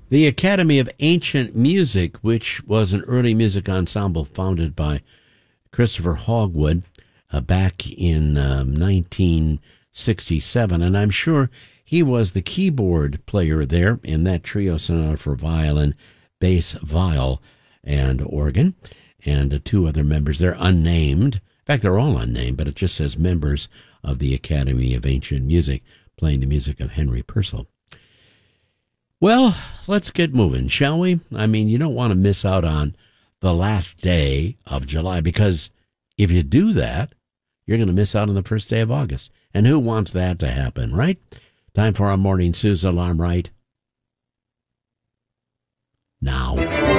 The Academy of Ancient Music, which was an early music ensemble founded by Christopher Hogwood back in 1967, and I'm sure he was the keyboard player there in that trio sonata for violin, bass, viol, and organ, and two other members. They're unnamed. In fact, they're all unnamed, but it just says members of the Academy of Ancient Music playing the music of Henry Purcell. Well, let's get moving, shall we? I mean, you don't want to miss out on the last day of July, because if you do that, you're going to miss out on the first day of August. And who wants that to happen, right? Time for our morning Sue's Alarm right now.